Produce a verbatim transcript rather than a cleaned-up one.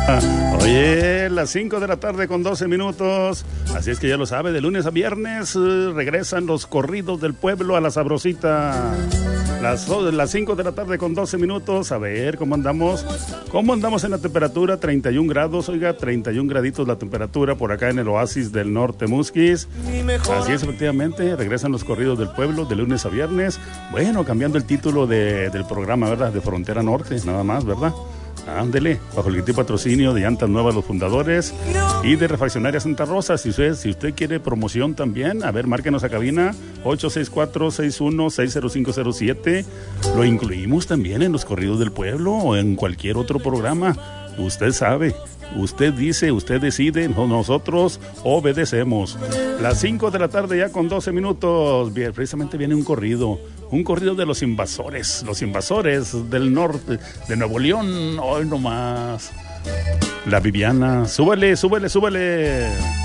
Oye, las cinco de la tarde con doce minutos. Así es que ya lo sabe, de lunes a viernes eh, regresan los corridos del pueblo a la sabrosita. Las, las cinco de la tarde con doce minutos. A ver, ¿cómo andamos? ¿Cómo andamos en la temperatura? treinta y un grados, oiga, treinta y un graditos la temperatura por acá en el oasis del norte Musquis. Así es, efectivamente, regresan los corridos del pueblo de lunes a viernes. Bueno, cambiando el título de, del programa, ¿verdad? De Frontera Norte, nada más, ¿verdad? Ándele, bajo el gentil patrocinio de Llantas Nuevas Los Fundadores y de Refaccionaria Santa Rosa. Si usted, si usted quiere promoción también, a ver, márquenos a cabina ocho seis cuatro, seis uno seis cero cinco cero siete. Lo incluimos también en los corridos del pueblo o en cualquier otro programa. Usted sabe, usted dice, usted decide, nosotros obedecemos. Las cinco de la tarde ya con doce minutos, bien, precisamente viene un corrido, un corrido de los invasores, los invasores del norte, de Nuevo León, hoy nomás. La Viviana, súbele, súbele, súbele.